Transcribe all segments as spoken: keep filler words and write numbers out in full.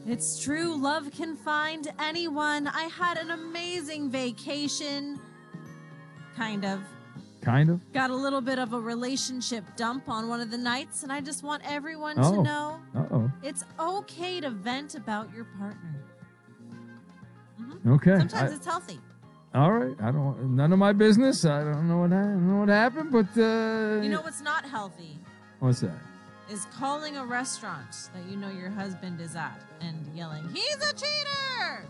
It's true. Love can find anyone. I had an amazing vacation. Kind of. Kind of? Got a little bit of a relationship dump on one of the nights, and I just want everyone Oh. to know Uh-oh. it's okay to vent about your partner. Okay. Sometimes I- it's healthy. All right. I don't. None of my business. I don't know what. I don't know what happened, but. Uh, You know what's not healthy What's that? is calling a restaurant that you know your husband is at and yelling, "He's a cheater!"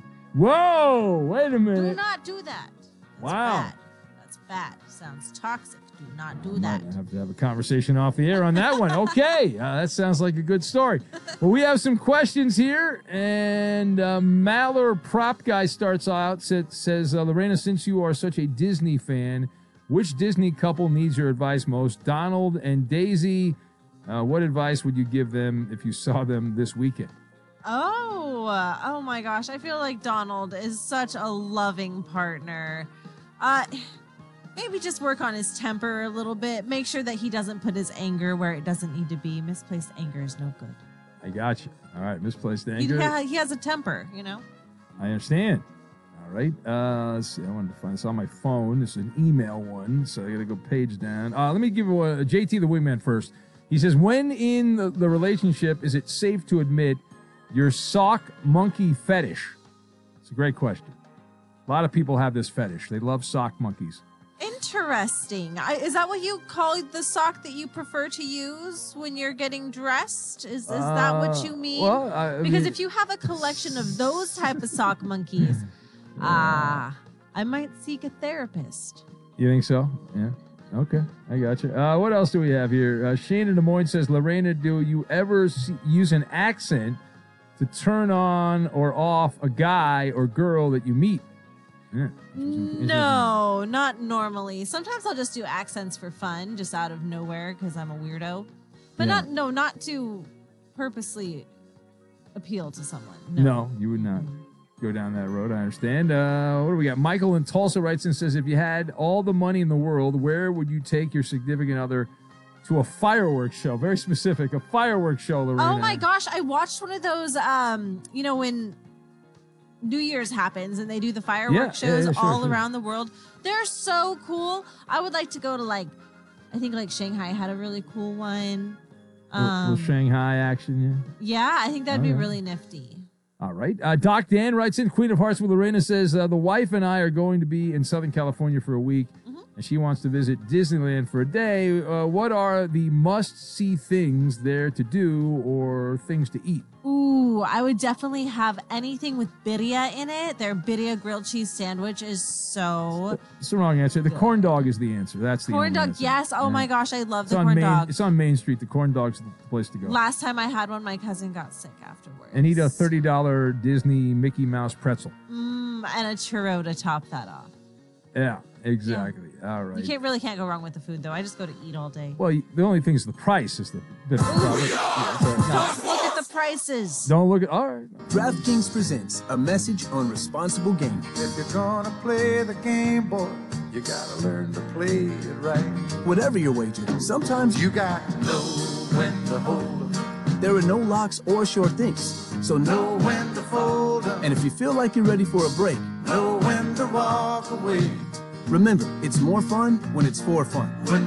Whoa! Wait a Do minute. not do that. That's Wow. bad. That's bad. Sounds toxic. Do not do I that. might have to have a conversation off the air on that one. Okay, uh, that sounds like a good story. Well, we have some questions here, and uh, Maller Prop Guy starts out, says, says uh, Lorena, since you are such a Disney fan, which Disney couple needs your advice most? Donald and Daisy, uh, what advice would you give them if you saw them this weekend? Oh, uh, oh my gosh. I feel like Donald is such a loving partner. Uh, maybe just work on his temper a little bit. Make sure that he doesn't put his anger where it doesn't need to be. Misplaced anger is no good. I got you. All right, misplaced He, anger. yeah, he has a temper, you know? I understand. All right. Uh, let's see. I wanted to find this on my phone. This is an email one, so I got to go page down. Uh, let me give you a, J T the Wingman first. He says, when in the, the relationship is it safe to admit your sock monkey fetish? It's a great question. A lot of people have this fetish. They love sock monkeys. Interesting. I, is that what you call the sock that you prefer to use when you're getting dressed? Is, is that what you Uh, mean? well, I- I because mean- if you have a collection of those type of sock monkeys, ah, I might seek a therapist. You think so? Yeah. Okay, I got you. Uh, what else do we have here? Uh, Shane in Des Moines says, Lorena, do you ever see, use an accent to turn on or off a guy or girl that you meet? Yeah. No, not normally. Sometimes I'll just do accents for fun, just out of nowhere because I'm a weirdo. But Yeah. not, no, not to purposely appeal to someone. No, you would not go down that road. I understand. Uh, what do we got? Michael in Tulsa writes and says, if you had all the money in the world, where would you take your significant other to a fireworks show? Very specific, a fireworks show, Lorena. Oh my gosh, I watched one of those, um, you know, when New Year's happens and they do the fireworks Yeah, yeah, shows yeah, sure, all sure. around the world. They're so cool. I would like to go to, like, I think like Shanghai had a really cool one. Little- little Um, Shanghai action, yeah. yeah, I think that'd Oh, be yeah. really nifty. All right. Uh, Doc Dan writes in, Queen of Hearts with Lorena says, uh, the wife and I are going to be in Southern California for a week, and she wants to visit Disneyland for a day. Uh, what are the must-see things there to do or things to eat? Ooh, I would definitely have anything with birria in it. Their birria grilled cheese sandwich is so... It's the wrong answer. The corn dog is the answer. That's the Corn only dog, answer. yes. Oh Yeah. my gosh, I love It's the on corn Main, dog. It's on Main Street. The corn dog's the place to go. Last time I had one, my cousin got sick afterwards. And eat a thirty dollar Disney Mickey Mouse pretzel. Mm, and a churro to top that off. Yeah, exactly. All right. You can't really can't go wrong with the food, though. I just go to eat all day. Well, you- the only thing is the price is the bit of the problem. Yeah, so, no. Don't look at the prices. Don't look at. All right. DraftKings presents a message on responsible gaming. If you're gonna play the game, boy, you gotta learn to play it right. Whatever your wager, sometimes You gotta know when to hold 'em, there are no locks or sure things. So know know. when to fold 'em, And if you feel like you're ready for a break, know when to walk away. remember, it's more fun when it's for fun. When